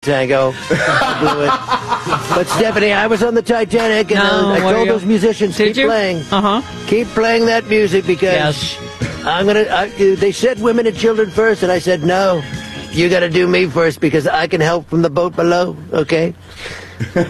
tango. Blew it. But Stephanie, I was on the Titanic, and I told those musicians, keep playing. Keep playing that music, because they said women and children first, and I said, no, you got to do me first, because I can help from the boat below, okay? Jack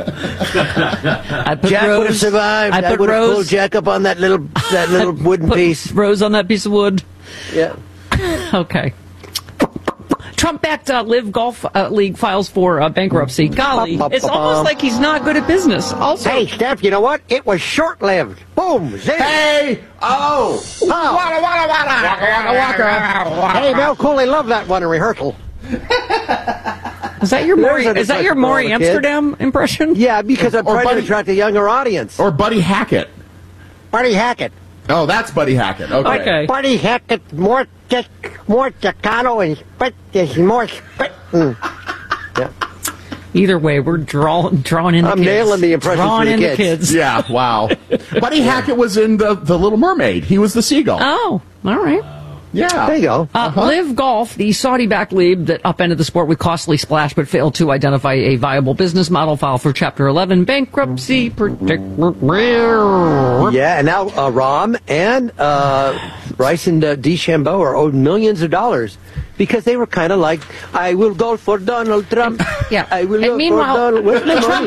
would have survived. I would have pulled Jack up on that little wooden piece. Rose on that piece of wood. Yeah. Okay. Trump-backed Live Golf League files for bankruptcy. Golly, it's almost like he's not good at business. Also, hey, Steph, you know what? It was short-lived. Boom. Zing. Hey! Oh! Waka, waka, waka. Hey, Mel Cooley loved that one in rehearsal. Is that your Maury Amsterdam impression? Yeah, because I'm trying to attract a younger audience. Or Buddy Hackett. Buddy Hackett. Oh, that's Buddy Hackett. Okay. Buddy Hackett, more Chicano and spit is more spit. Yeah. Either way, we're drawing in the kids. I'm nailing the impressions for the kids. Yeah, wow. Buddy Hackett was in the Little Mermaid. He was the seagull. Oh, all right. Yeah. There you go. Live Golf, the Saudi-backed league that upended the sport with costly splash but failed to identify a viable business model, filed for Chapter 11 bankruptcy. Yeah, and now Rahm and Bryson DeChambeau are owed millions of dollars because they were kind of like, I will go for Donald Trump. Yeah. I will go for Donald. Where's my money?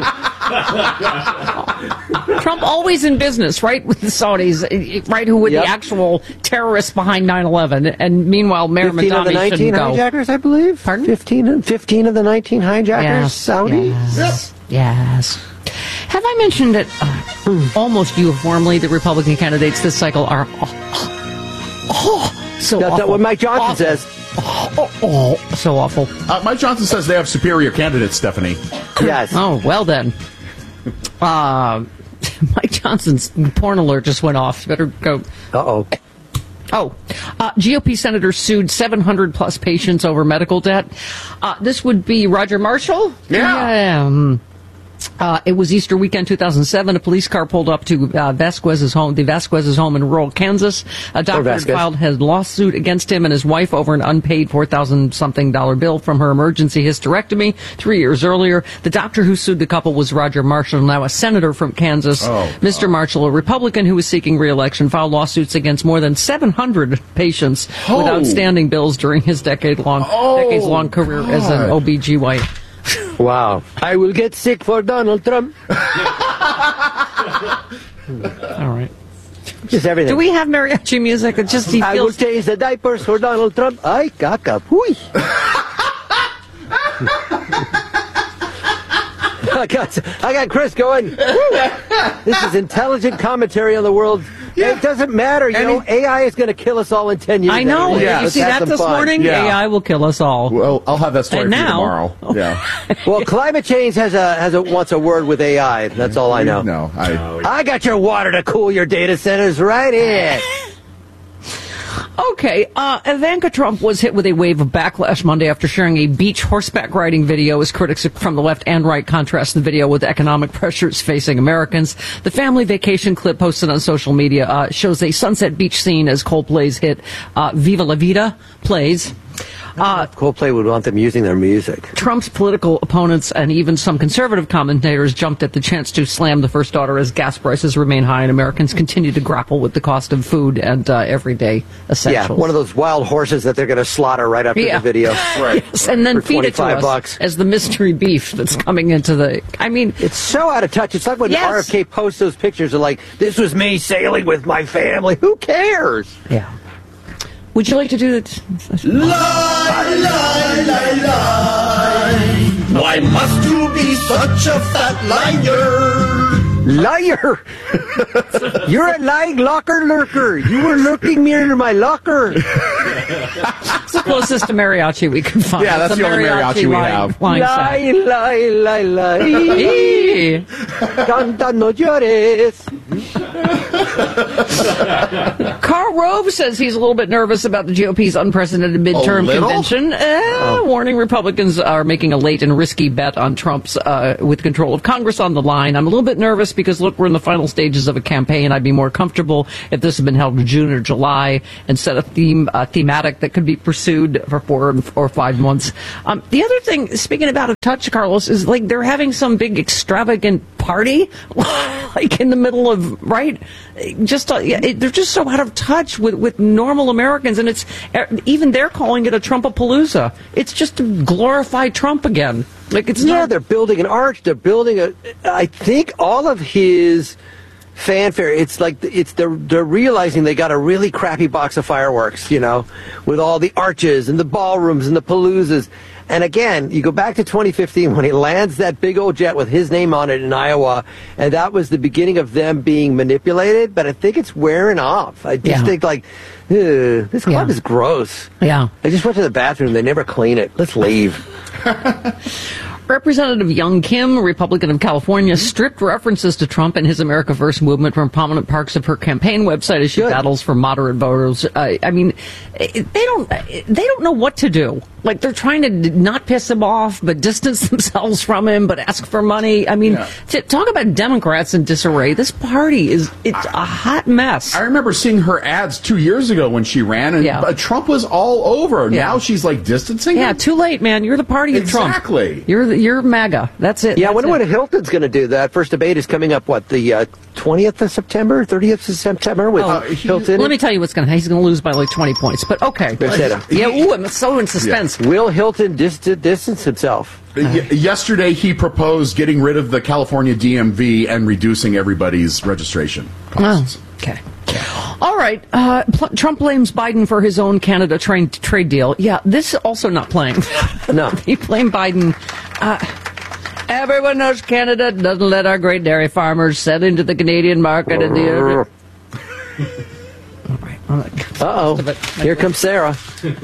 Trump always in business, right, with the Saudis, right, who were the actual terrorists behind 9/11, and meanwhile, Mayor Madani 15 of the 19 hijackers, I believe. Pardon? 15 of the 19 hijackers, Saudi? Yes. Have I mentioned that almost uniformly the Republican candidates this cycle are so That's awful. what Mike Johnson says. So awful. Mike Johnson says they have superior candidates, Stephanie. Yes. Oh, well then. Mike Johnson's porn alert just went off. Better go. Uh-oh. GOP senators sued 700-plus patients over medical debt. This would be Roger Marshall? Yeah. It was Easter weekend 2007. A police car pulled up to Vasquez's home in rural Kansas. A doctor had filed a lawsuit against him and his wife over an unpaid $4,000-something bill from her emergency hysterectomy 3 years earlier. The doctor who sued the couple was Roger Marshall, now a senator from Kansas. Mr. Marshall, a Republican who was seeking re-election, filed lawsuits against more than 700 patients with outstanding bills during his decades-long career as an OBGYN. Wow. I will get sick for Donald Trump. All right. Just everything. Do we have mariachi music? It just I will change the diapers for Donald Trump. Ay, caca. Hui. I got Chris going. This is intelligent commentary on the world. Yeah. It doesn't matter. You know, AI is going to kill us all in 10 years. I know. Yeah. You see that this morning? Yeah. AI will kill us all. Well, I'll have that story for you tomorrow. Yeah. Well, climate change wants a word with AI. That's all I know. No, I got your water to cool your data centers right here. Okay, Ivanka Trump was hit with a wave of backlash Monday after sharing a beach horseback riding video as critics from the left and right contrast the video with economic pressures facing Americans. The family vacation clip posted on social media shows a Sunset Beach scene as Coldplay's hit Viva La Vida plays. Coldplay would want them using their music. Trump's political opponents and even some conservative commentators jumped at the chance to slam the first daughter as gas prices remain high and Americans continue to grapple with the cost of food and everyday essentials. Yeah, one of those wild horses that they're going to slaughter right after the video. Right. Yes, and then feed it to us as the mystery beef that's coming into the... I mean... It's so out of touch. It's like when RFK posts those pictures of like, this was me sailing with my family. Who cares? Yeah. Would you like to do it? Lie, lie, lie, lie. Why must you be such a fat liar? Liar! You're a lying locker lurker. You were lurking near my locker. It's the closest to mariachi we can find. Yeah, that's the only mariachi we have. Lie, lie, lie, lie. Canta, no llores. Karl Rove says he's a little bit nervous about the GOP's unprecedented midterm convention, warning Republicans are making a late and risky bet on Trump's with control of Congress on the line. I'm a little bit nervous because, look, we're in the final stages of a campaign. I'd be more comfortable if this had been held in June or July and set a thematic that could be pursued for 4 or 5 months. The other thing, speaking of out of touch, Carlos, is like they're having some big extravagant party like in the middle of, right? Just they're just so out of touch with normal Americans, and it's even they're calling it a Trumpapalooza. It's just to glorify Trump again. Like it's they're building an arch. They're building I think all of his fanfare. It's like they're realizing they got a really crappy box of fireworks, with all the arches and the ballrooms and the paloozas. And again, you go back to 2015 when he lands that big old jet with his name on it in Iowa, and that was the beginning of them being manipulated. But I think it's wearing off. I just think this club is gross. Yeah. I just went to the bathroom. They never clean it. Let's leave. Representative Young Kim, Republican of California, stripped references to Trump and his America First movement from prominent parts of her campaign website as she battles for moderate voters. I mean, they don't know what to do. Like, they're trying to not piss him off, but distance themselves from him, but ask for money. I mean, talk about Democrats in disarray. This party it's a hot mess. I remember seeing her ads 2 years ago when she ran, and Trump was all over. Yeah. Now she's like distancing him. Too late, man. You're the party of Trump. Exactly. You're MAGA. That's it. Yeah, I wonder when Hilton's going to do that. First debate is coming up, the 20th of September, 30th of September with Hilton? Let me tell you what's going to happen. He's going to lose by like 20 points. But okay. I'm so in suspense. Yeah. Will Hilton distance himself? Yesterday, he proposed getting rid of the California DMV and reducing everybody's registration costs. Oh, okay. All right. Trump blames Biden for his own Canada trade deal. Yeah, this also not playing. No. He blamed Biden. Everyone knows Canada doesn't let our great dairy farmers sell into the Canadian market. All right. Uh-oh. Here comes Sarah.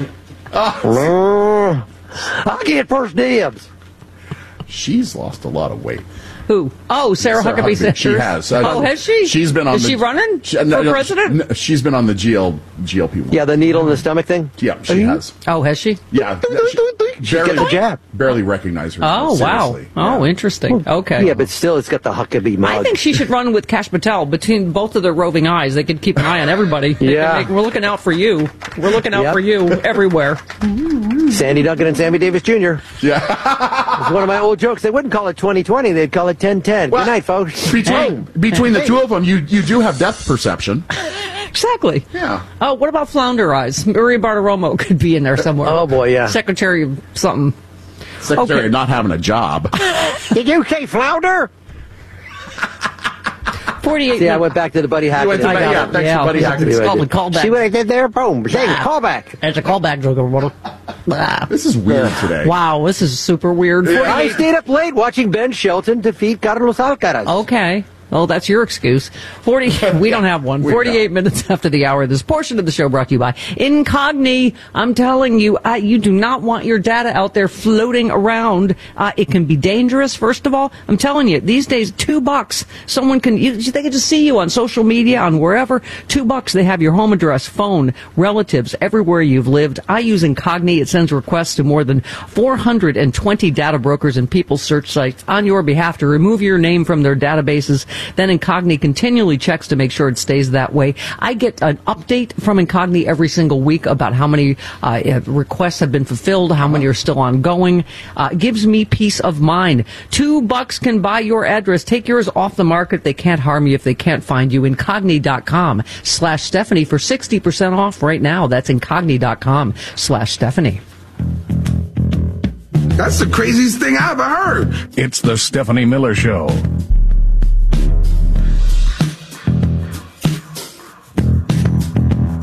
I'll get first dibs. She's lost a lot of weight. Who? Oh, Sarah Huckabee Sanders. She has. Has she? She's been on. Is she running for president? She's been on the GLP one. Yeah, the needle in the stomach thing. Yeah, she has. Oh, has she? Yeah. She got the jab. Barely recognize her. Oh, wow. Oh, interesting. Okay. Yeah, but still, it's got the Huckabee mug. I think she should run with Kash Patel. Between both of their roving eyes, they could keep an eye on everybody. We're looking out for you. We're looking out for you everywhere. Sandy Duncan and Sammy Davis Jr. Yeah. It's one of my old jokes. They wouldn't call it 2020. They'd call it 1010. Well, good night, folks. Between the two of them, you do have depth perception. Exactly. Yeah. Oh, what about Flounder Eyes? Maria Bartiromo could be in there somewhere. Oh, boy, yeah. Secretary of something. Secretary of not having a job. Did you say Flounder? 48. See, I went back to the Buddy Hackett. Thanks to Buddy Hackett. It's called a callback. See what I did there? Boom. Callback. It's a callback joke, everybody. This is weird today. Wow, this is super weird. I stayed up late watching Ben Shelton defeat Carlos Alcaraz. Okay. Oh, that's your excuse. We don't have one. 48 minutes after the hour. This portion of the show brought to you by Incogni. I'm telling you, you do not want your data out there floating around. It can be dangerous, first of all. I'm telling you, these days, $2. Someone they can just see you on social media, on wherever. $2. They have your home address, phone, relatives, everywhere you've lived. I use Incogni. It sends requests to more than 420 data brokers and people search sites on your behalf to remove your name from their databases. Then Incogni continually checks to make sure it stays that way. I get an update from Incogni every single week about how many requests have been fulfilled, how many are still ongoing. It gives me peace of mind. $2 can buy your address. Take yours off the market. They can't harm you if they can't find you. Incogni.com/Stephanie for 60% off right now. That's Incogni.com/Stephanie. That's the craziest thing I ever heard. It's the Stephanie Miller Show.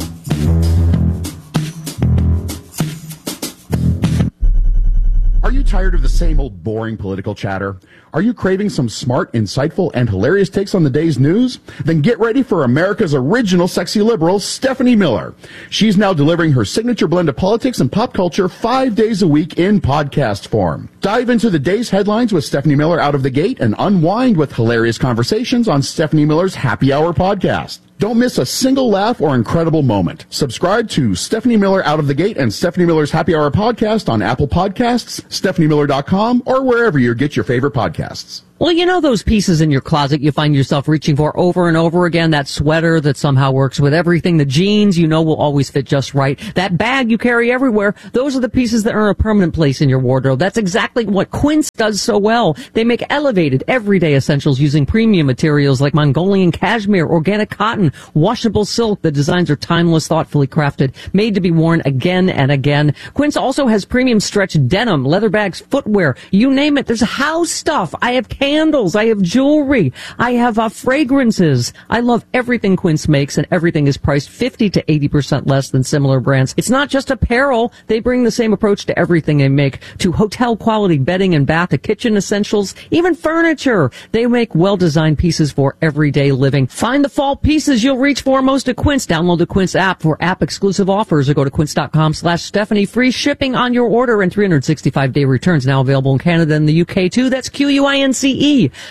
Are you tired tired of the same old boring political chatter? Are you craving some smart, insightful, and hilarious takes on the day's news? Then get ready for America's original sexy liberal, Stephanie Miller. She's now delivering her signature blend of politics and pop culture 5 days a week in podcast form. Dive into the day's headlines with Stephanie Miller out of the gate and unwind with hilarious conversations on Stephanie Miller's Happy Hour podcast. Don't miss a single laugh or incredible moment. Subscribe to Stephanie Miller Out of the Gate and Stephanie Miller's Happy Hour podcast on Apple Podcasts, StephanieMiller.com, or wherever you get your favorite podcasts. Well, you know those pieces in your closet you find yourself reaching for over and over again? That sweater that somehow works with everything, the jeans you know will always fit just right, that bag you carry everywhere, those are the pieces that earn a permanent place in your wardrobe. That's exactly what Quince does so well. They make elevated, everyday essentials using premium materials like Mongolian cashmere, organic cotton, washable silk. The designs are timeless, thoughtfully crafted, made to be worn again and again. Quince also has premium stretch denim, leather bags, footwear, you name it. There's house stuff. I have candles, I have jewelry, I have fragrances. I love everything Quince makes, and everything is priced 50 to 80% less than similar brands. It's not just apparel. They bring the same approach to everything they make, to hotel quality bedding and bath, to kitchen essentials, even furniture. They make well-designed pieces for everyday living. Find the fall pieces you'll reach for most at Quince. Download the Quince app for app-exclusive offers or go to quince.com/Stephanie. Free shipping on your order and 365-day returns now available in Canada and the UK too. That's QUINCE.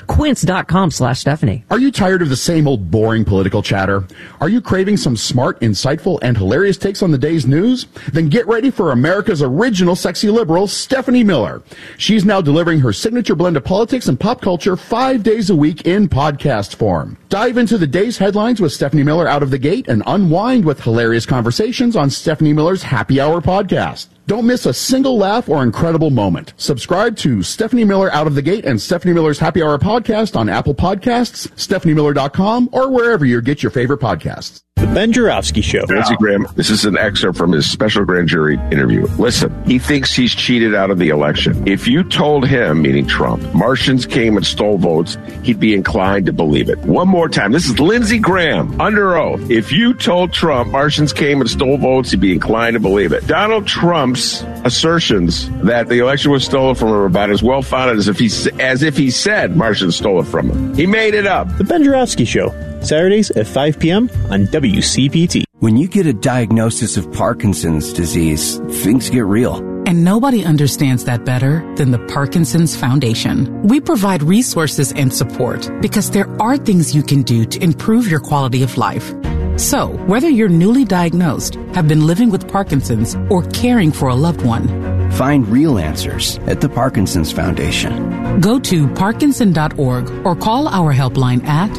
Quince.com/Stephanie. Are you tired of the same old boring political chatter? Are you craving some smart, insightful, and hilarious takes on the day's news? Then get ready for America's original sexy liberal, Stephanie Miller. She's now delivering her signature blend of politics and pop culture 5 days a week in podcast form. Dive into the day's headlines with Stephanie Miller out of the gate and unwind with hilarious conversations on Stephanie Miller's Happy Hour podcast. Don't miss a single laugh or incredible moment. Subscribe to Stephanie Miller Out of the Gate and Stephanie Miller's Happy Hour podcast on Apple Podcasts, StephanieMiller.com, or wherever you get your favorite podcasts. The Ben Joravsky Show. Lindsey Graham, this is an excerpt from his special grand jury interview. Listen, he thinks he's cheated out of the election. If you told him, meaning Trump, Martians came and stole votes, he'd be inclined to believe it. One more time. This is Lindsey Graham, under oath. If you told Trump Martians came and stole votes, he'd be inclined to believe it. Donald Trump's assertions that the election was stolen from him are about as well founded as if he said Martians stole it from him. He made it up. The Ben Joravsky Show. Saturdays at 5 p.m. on WCPT. When you get a diagnosis of Parkinson's disease, things get real. And nobody understands that better than the Parkinson's Foundation. We provide resources and support because there are things you can do to improve your quality of life. So, whether you're newly diagnosed, have been living with Parkinson's, or caring for a loved one, find real answers at the Parkinson's Foundation. Go to Parkinson.org or call our helpline at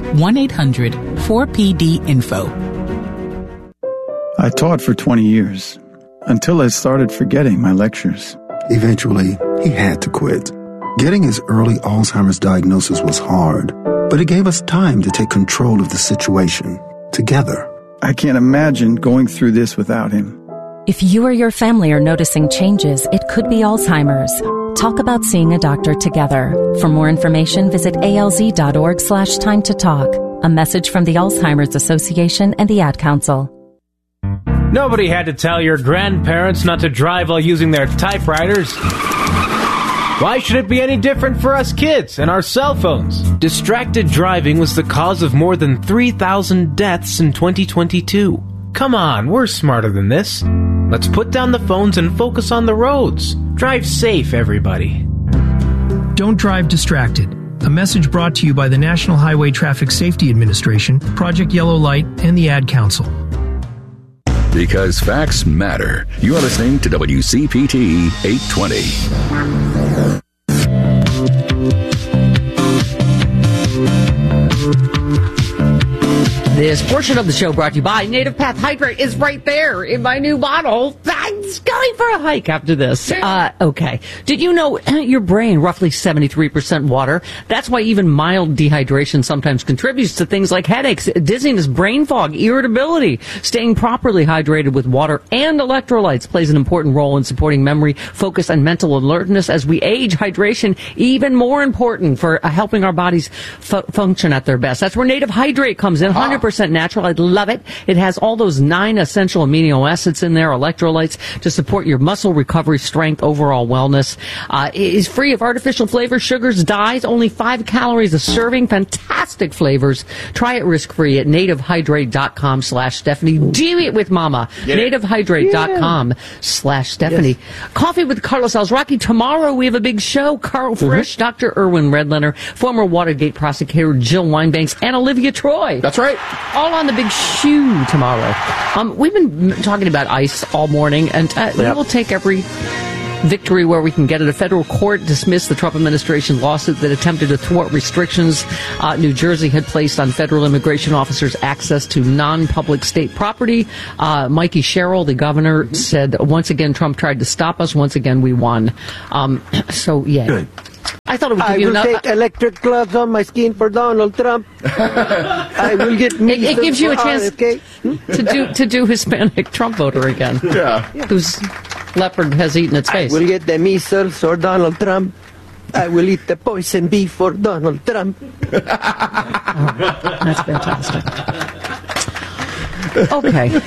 1-800-4PD-INFO. I taught for 20 years, until I started forgetting my lectures. Eventually, he had to quit. Getting his early Alzheimer's diagnosis was hard, but it gave us time to take control of the situation together. I can't imagine going through this without him. If you or your family are noticing changes, it could be Alzheimer's. Talk about seeing a doctor together. For more information, visit alz.org/time to talk. A message from the Alzheimer's Association and the Ad Council. Nobody had to tell your grandparents not to drive while using their typewriters. Why should it be any different for us kids and our cell phones? Distracted driving was the cause of more than 3,000 deaths in 2022. Come on, we're smarter than this. Let's put down the phones and focus on the roads. Drive safe, everybody. Don't drive distracted. A message brought to you by the National Highway Traffic Safety Administration, Project Yellow Light, and the Ad Council. Because facts matter. You are listening to WCPT 820. This portion of the show brought to you by Native Path Hydrate is right there in my new bottle. I'm going for a hike after this. Okay. Did you know your brain, roughly 73% water? That's why even mild dehydration sometimes contributes to things like headaches, dizziness, brain fog, irritability. Staying properly hydrated with water and electrolytes plays an important role in supporting memory, focus, and mental alertness as we age. Hydration even more important for helping our bodies function at their best. That's where Native Hydrate comes in. 100% natural. I love it. It has all those 9 essential amino acids in there, electrolytes, to support your muscle recovery, strength, overall wellness. It is free of artificial flavors, sugars, dyes, only 5 calories a serving. Fantastic flavors. Try it risk-free at nativehydrate.com/Stephanie. Do it with mama. nativehydrate.com/Stephanie. Yes. Coffee with Carlos Alzraki. Tomorrow we have a big show. Carl Frisch, Dr. Erwin Redlener, former Watergate prosecutor Jill Wine-Banks, and Olivia Troy. That's right. All on the big shoe tomorrow. We've been talking about ICE all morning, and we will take every victory where we can get it. A federal court dismissed the Trump administration lawsuit that attempted to thwart restrictions New Jersey had placed on federal immigration officers' access to non-public state property. Mikey Sherrill, the governor, said, once again, Trump tried to stop us. Once again, we won. Good. I thought it would give you enough. I will take electric gloves on my skin for Donald Trump. I will get me. It gives you a chance to do Hispanic Trump voter again. Yeah. Whose leopard has eaten its face. I will get the measles for Donald Trump. I will eat the poison bee for Donald Trump. That's fantastic. Okay.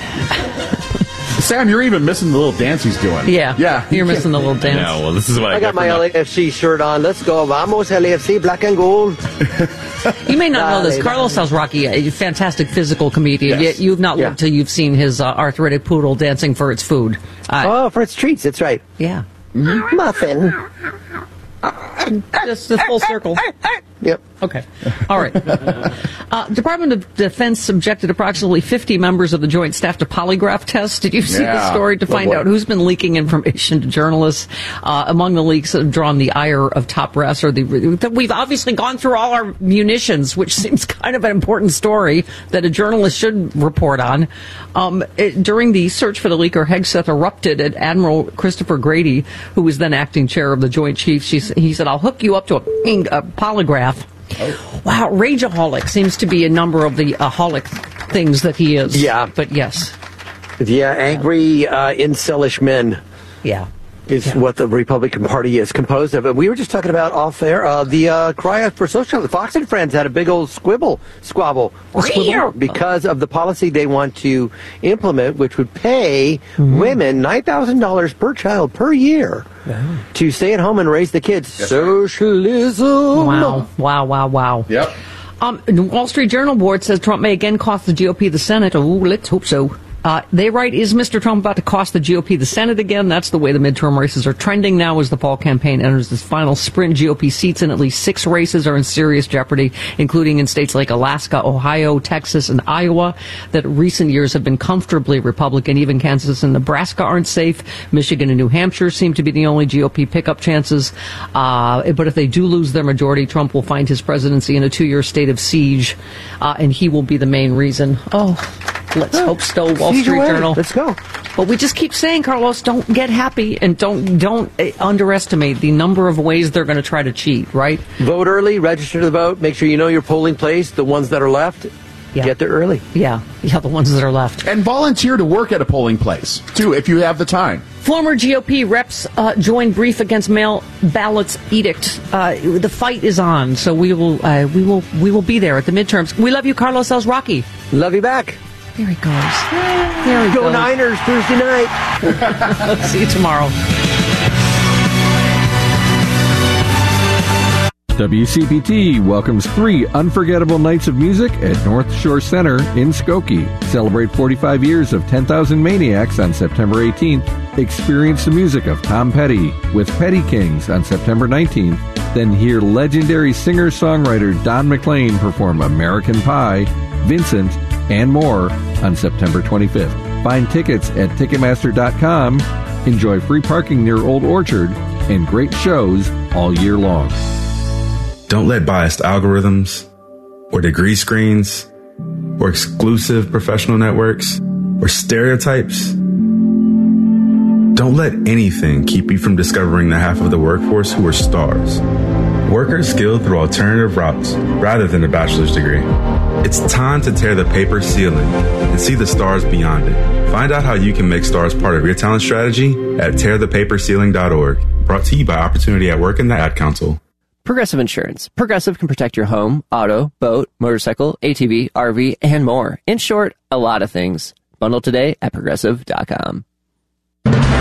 Sam, you're even missing the little dance he's doing. Yeah. You're missing the little dance. No, well, this is what I got my LAFC shirt on. Let's go. Vamos, LAFC, black and gold. You may not know this. Carlos Alzraki, a fantastic physical comedian. Yes. You've not lived till you've seen his arthritic poodle dancing for its food. For its treats. That's right. Yeah. Mm-hmm. Muffin. Just a full circle. Yep. Okay. All right. Department of Defense subjected approximately 50 members of the Joint Staff to polygraph tests. Did you see the story to find out who's been leaking information to journalists? Among the leaks have drawn the ire of top brass. We've obviously gone through all our munitions, which seems kind of an important story that a journalist should report on. During the search for the leaker, Hegseth erupted at Admiral Christopher Grady, who was then acting chair of the Joint Chiefs. He said, "I'll hook you up to a polygraph." Oh. Wow, rageaholic seems to be a number of the aholic things that he is. Yeah. But yes. Yeah, angry, incelish men. Yeah. Is what the Republican Party is composed of. And we were just talking about off air, the cry out for socialism. Fox and Friends had a big old squabble because of the policy they want to implement, which would pay women $9,000 per child per year to stay at home and raise the kids. Socialism. Wow. Yep. The Wall Street Journal board says Trump may again cost the GOP the Senate. Oh, let's hope so. They write, is Mr. Trump about to cost the GOP the Senate again? That's the way the midterm races are trending now as the fall campaign enters this final sprint. GOP seats in at least 6 races are in serious jeopardy, including in states like Alaska, Ohio, Texas, and Iowa that recent years have been comfortably Republican. Even Kansas and Nebraska aren't safe. Michigan and New Hampshire seem to be the only GOP pickup chances. But if they do lose their majority, Trump will find his presidency in a 2-year state of siege, and he will be the main reason. Let's hope so, Wall Street Journal. Let's go. But we just keep saying, Carlos, don't get happy and don't underestimate the number of ways they're going to try to cheat, right? Vote early, register to vote, make sure you know your polling place, the ones that are left. Get there early. Yeah, the ones that are left. And volunteer to work at a polling place, too, if you have the time. Former GOP reps joined brief against mail ballots edict. The fight is on, so we will be there at the midterms. We love you, Carlos Alzraki. Love you back. There he goes. There he goes. Go Niners Thursday night. See you tomorrow. WCPT welcomes 3 unforgettable nights of music at North Shore Center in Skokie. Celebrate 45 years of 10,000 Maniacs on September 18th. Experience the music of Tom Petty with Petty Kings on September 19th. Then hear legendary singer-songwriter Don McLean perform American Pie, Vincent, and more on September 25th. Find tickets at Ticketmaster.com. Enjoy free parking near Old Orchard and great shows all year long. Don't let biased algorithms or degree screens or exclusive professional networks or stereotypes. Don't let anything keep you from discovering the half of the workforce who are stars. Workers skilled through alternative routes rather than a bachelor's degree. It's time to tear the paper ceiling and see the stars beyond it. Find out how you can make stars part of your talent strategy at tearthepaperceiling.org. Brought to you by Opportunity at Work and the Ad Council. Progressive Insurance. Progressive can protect your home, auto, boat, motorcycle, ATV, RV, and more. In short, a lot of things. Bundle today at Progressive.com.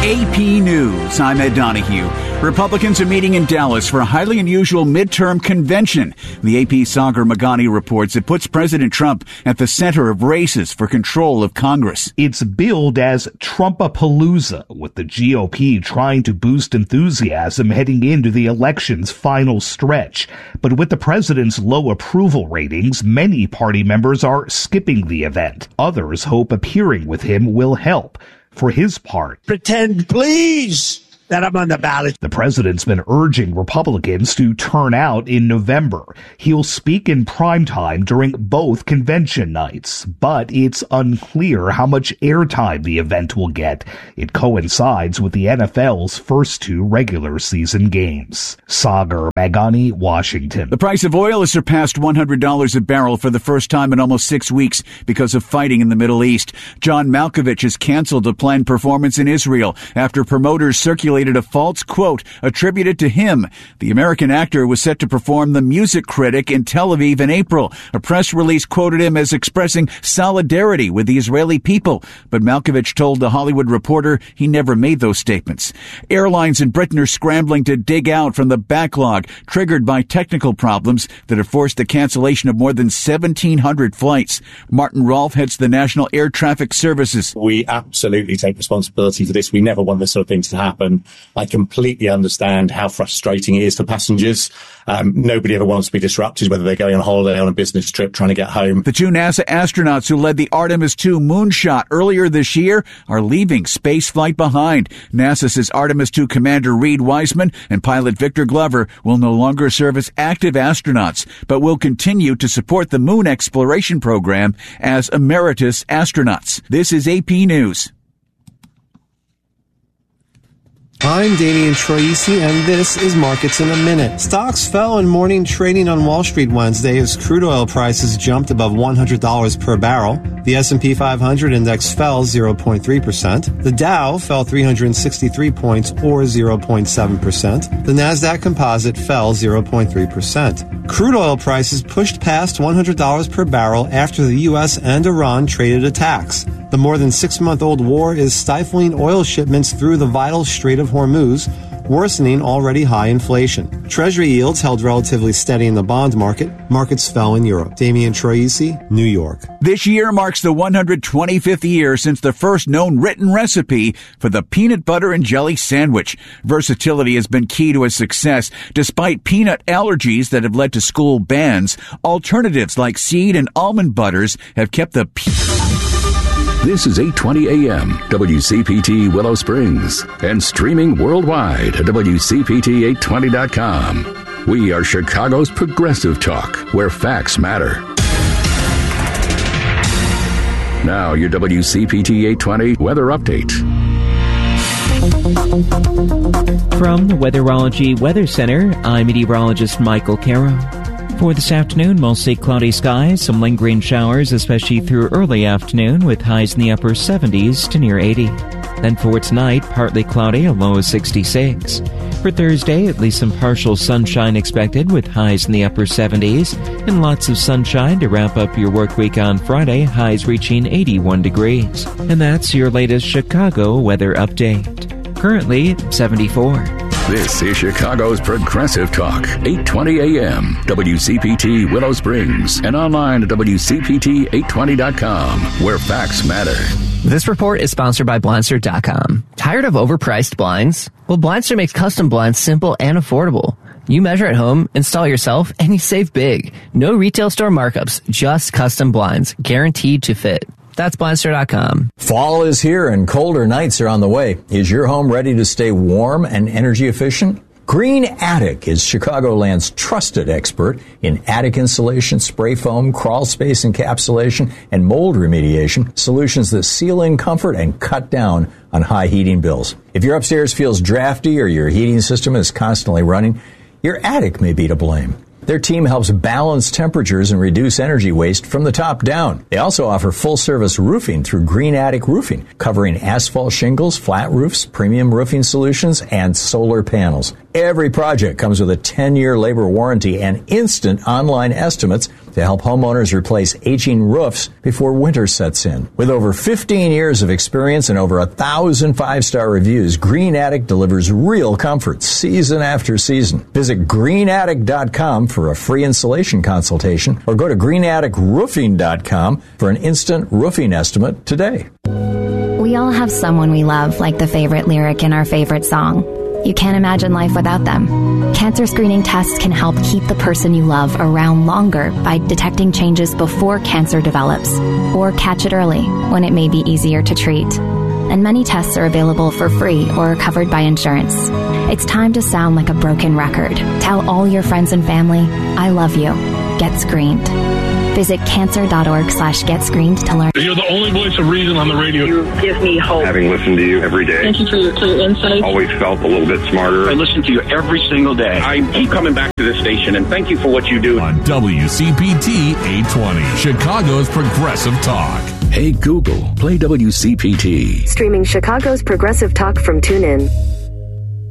AP News, I'm Ed Donahue. Republicans are meeting in Dallas for a highly unusual midterm convention. The AP Sagar Magani reports it puts President Trump at the center of races for control of Congress. It's billed as Trumpapalooza, with the GOP trying to boost enthusiasm heading into the election's final stretch. But with the president's low approval ratings, many party members are skipping the event. Others hope appearing with him will help. For his part, pretend, please, that I'm on the ballot. The president's been urging Republicans to turn out in November. He'll speak in primetime during both convention nights, but it's unclear how much airtime the event will get. It coincides with the NFL's first 2 regular season games. Sagar Magani, Washington. The price of oil has surpassed $100 a barrel for the first time in almost 6 weeks because of fighting in the Middle East. John Malkovich has canceled a planned performance in Israel after promoters circulated a false quote attributed to him. The American actor was set to perform The Music Critic in Tel Aviv in April. A press release quoted him as expressing solidarity with the Israeli people, but Malkovich told The Hollywood Reporter he never made those statements. Airlines in Britain are scrambling to dig out from the backlog triggered by technical problems that have forced the cancellation of more than 1,700 flights. Martin Rolfe heads the National Air Traffic Services. We absolutely take responsibility for this. We never want this sort of thing to happen. I completely understand how frustrating it is for passengers. Nobody ever wants to be disrupted, whether they're going on holiday, on a business trip, trying to get home. The 2 NASA astronauts who led the Artemis II moonshot earlier this year are leaving spaceflight behind. NASA says Artemis II Commander Reed Wiseman and pilot Victor Glover will no longer serve as active astronauts, but will continue to support the moon exploration program as emeritus astronauts. This is AP News. I'm Damian Troisi, and this is Markets in a Minute. Stocks fell in morning trading on Wall Street Wednesday as crude oil prices jumped above $100 per barrel. The S&P 500 index fell 0.3%. The Dow fell 363 points, or 0.7%. The Nasdaq Composite fell 0.3%. Crude oil prices pushed past $100 per barrel after the U.S. and Iran traded attacks. The more than 6-month-old war is stifling oil shipments through the vital Strait of Hormuz, worsening already high inflation. Treasury yields held relatively steady in the bond market. Markets fell in Europe. Damian Troisi, New York. This year marks the 125th year since the first known written recipe for the peanut butter and jelly sandwich. Versatility has been key to its success. Despite peanut allergies that have led to school bans, alternatives like seed and almond butters have kept the This is 820 AM, WCPT Willow Springs, and streaming worldwide at WCPT820.com. We are Chicago's progressive talk, where facts matter. Now, your WCPT 820 weather update. From the Weatherology Weather Center, I'm meteorologist Michael Caro. For this afternoon, mostly cloudy skies, some lingering showers, especially through early afternoon, with highs in the upper 70s to near 80. Then for tonight, partly cloudy, a low of 66. For Thursday, at least some partial sunshine expected, with highs in the upper 70s, and lots of sunshine to wrap up your work week on Friday, highs reaching 81 degrees. And that's your latest Chicago weather update. Currently, 74. This is Chicago's Progressive Talk, 820 AM, WCPT Willow Springs, and online at WCPT820.com, where facts matter. This report is sponsored by Blindster.com. Tired of overpriced blinds? Well, Blindster makes custom blinds simple and affordable. You measure at home, install yourself, and you save big. No retail store markups, just custom blinds, guaranteed to fit. That's Blindster.com. Fall is here and colder nights are on the way. Is your home ready to stay warm and energy efficient? Green Attic is Chicagoland's trusted expert in attic insulation, spray foam, crawl space encapsulation, and mold remediation, solutions that seal in comfort and cut down on high heating bills. If your upstairs feels drafty or your heating system is constantly running, your attic may be to blame. Their team helps balance temperatures and reduce energy waste from the top down. They also offer full-service roofing through Green Attic Roofing, covering asphalt shingles, flat roofs, premium roofing solutions, and solar panels. Every project comes with a 10-year labor warranty and instant online estimates to help homeowners replace aging roofs before winter sets in. With over 15 years of experience and over 1,000 five-star reviews, Green Attic delivers real comfort season after season. Visit greenattic.com for a free installation consultation or go to greenatticroofing.com for an instant roofing estimate today. We all have someone we love, like the favorite lyric in our favorite song. You can't imagine life without them. Cancer screening tests can help keep the person you love around longer by detecting changes before cancer develops, or catch it early when it may be easier to treat. And many tests are available for free or covered by insurance. It's time to sound like a broken record. Tell all your friends and family, I love you. Get screened. Visit cancer.org/getscreened to learn. You're the only voice of reason on the radio. You give me hope. Having listened to you every day. Thank you for your clear insight. Always felt a little bit smarter. I listen to you every single day. I keep coming back to this station, and thank you for what you do. On WCPT 820, Chicago's Progressive Talk. Hey Google, play WCPT. Streaming Chicago's Progressive Talk from TuneIn.